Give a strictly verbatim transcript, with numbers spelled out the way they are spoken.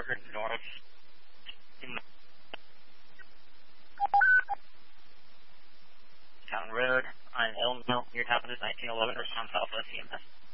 Parker North. Town Road on Elm Hill. Your top of this nineteen eleven, respond Southwest C M S.